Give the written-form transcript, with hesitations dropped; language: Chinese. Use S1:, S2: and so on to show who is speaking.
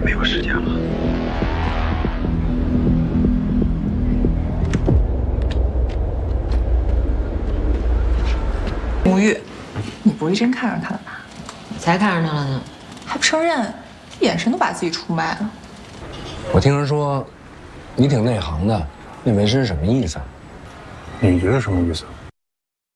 S1: 没有时间了。
S2: 吴玉，你不会真看上他了吧？
S3: 才看上他了呢，
S2: 还不承认，眼神都把自己出卖了。
S4: 我听人说，你挺内行的，那纹身什么意思啊？
S1: 你觉得什么意思？